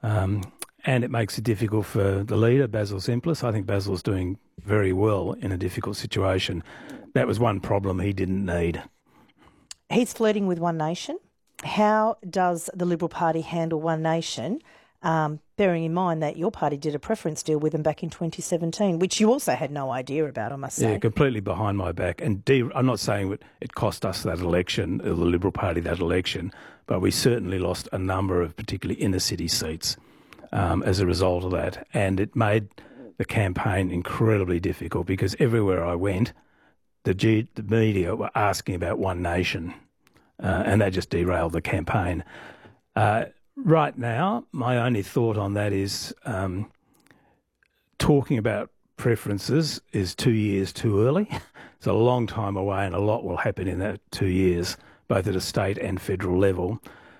And it makes it difficult for the leader, Basil Simplus. I think Basil's doing very well in a difficult situation. That was one problem he didn't need. He's flirting with One Nation. How does the Liberal Party handle One Nation, bearing in mind that your party did a preference deal with them back in 2017, which you also had no idea about, I must say? Yeah, completely behind my back. And I'm not saying it cost us that election, the Liberal Party that election, but we certainly lost a number of particularly inner-city seats as a result of that. And it made the campaign incredibly difficult because everywhere I went, the media were asking about One Nation, and that just derailed the campaign. Right now, my only thought on that is talking about preferences is 2 years too early. It's a long time away and a lot will happen in that 2 years, both at a state and federal level.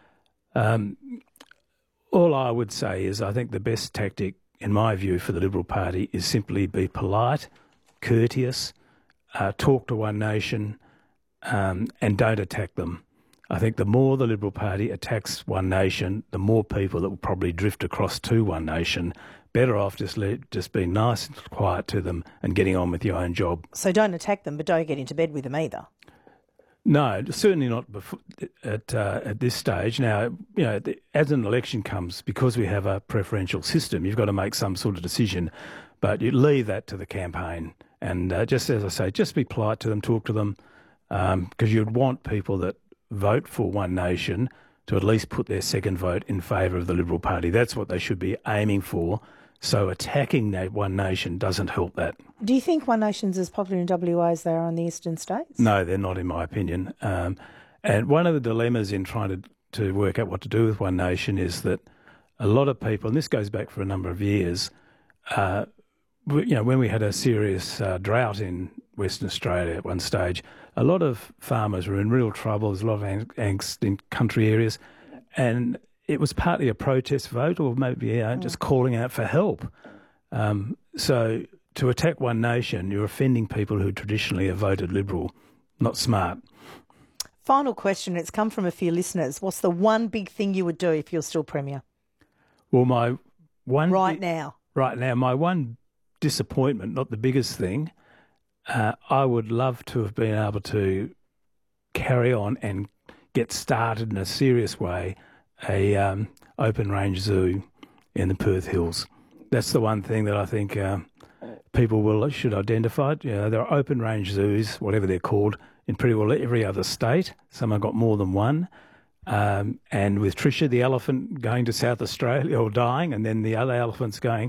All I would say is I think the best tactic, in my view, for the Liberal Party is simply be polite, courteous, talk to One Nation, and don't attack them. I think the more the Liberal Party attacks One Nation, the more people that will probably drift across to One Nation. Better off just being nice and quiet to them and getting on with your own job. So don't attack them, but don't get into bed with them either. No, certainly not at this stage. Now, as an election comes, because we have a preferential system, you've got to make some sort of decision, but you leave that to the campaign. And just as I say, just be polite to them, talk to them, because you'd want people that vote for One Nation to at least put their second vote in favour of the Liberal Party. That's what they should be aiming for. So attacking that One Nation doesn't help that. Do you think One Nation's as popular in WA as they are in the eastern states? No, they're not, in my opinion. And one of the dilemmas in trying to work out what to do with One Nation is that a lot of people, and this goes back for a number of years, when we had a serious drought in Western Australia at one stage, a lot of farmers were in real trouble. There's a lot of angst in country areas, and it was partly a protest vote or maybe just calling out for help. So to attack One Nation, you're offending people who traditionally have voted Liberal. Not smart. Final question. It's come from a few listeners. What's the one big thing you would do if you're still Premier? Well, my one... Right now, my one disappointment, not the biggest thing, I would love to have been able to carry on and get started in a serious way a open range zoo in the Perth Hills. That's the one thing that I think people should identify. There are open range zoos, whatever they're called, in pretty well every other state. Some have got more than one. And with Tricia the elephant going to South Australia or dying, and then the other elephants going,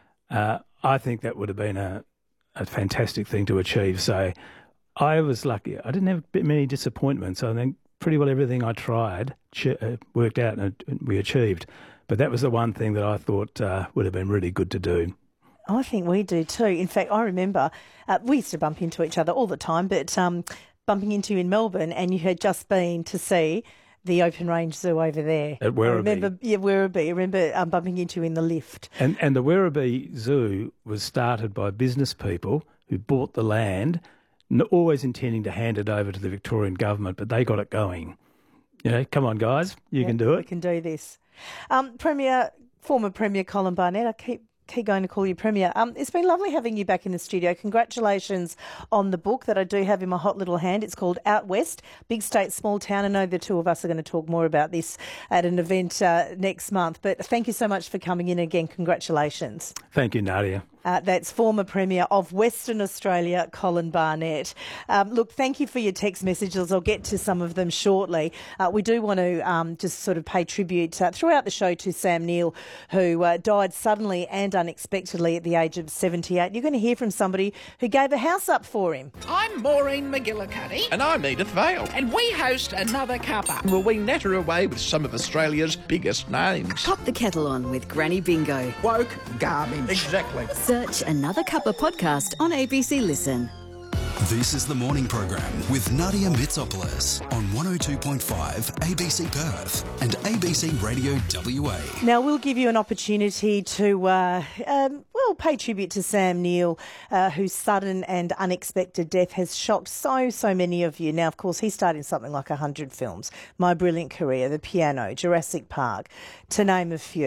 I think that would have been a fantastic thing to achieve. So I was lucky. I didn't have many disappointments. I think pretty well everything I tried worked out and we achieved. But that was the one thing that I thought would have been really good to do. I think we do too. In fact, I remember we used to bump into each other all the time, but bumping into you in Melbourne, and you had just been to see the open range zoo over there. At Werribee. Werribee. I remember bumping into you in the lift. And the Werribee Zoo was started by business people who bought the land, always intending to hand it over to the Victorian government, but they got it going. Come on, guys, you can do it. We can do this. Former Premier Colin Barnett, I keep going to call you Premier. It's been lovely having you back in the studio. Congratulations on the book that I do have in my hot little hand. It's called Out West, Big State, Small Town. I know the two of us are going to talk more about this at an event next month. But thank you so much for coming in again. Congratulations. Thank you, Nadia. That's former Premier of Western Australia, Colin Barnett. Look, thank you for your text messages. I'll get to some of them shortly. We do want to just sort of pay tribute throughout the show to Sam Neill, who died suddenly and unexpectedly at the age of 78. You're going to hear from somebody who gave a house up for him. I'm Maureen McGillicuddy. And I'm Edith Vale. And we host Another Cuppa. Will we natter away with some of Australia's biggest names? Pop the kettle on with Granny Bingo. Woke garbage. Exactly. Search Another Cuppa podcast on ABC Listen. This is the morning program with Nadia Mitsopoulos on 102.5 ABC Perth and ABC Radio WA. Now, we'll give you an opportunity to, pay tribute to Sam Neill, whose sudden and unexpected death has shocked so many of you. Now, of course, he starred in something like 100 films. My Brilliant Career, The Piano, Jurassic Park, to name a few.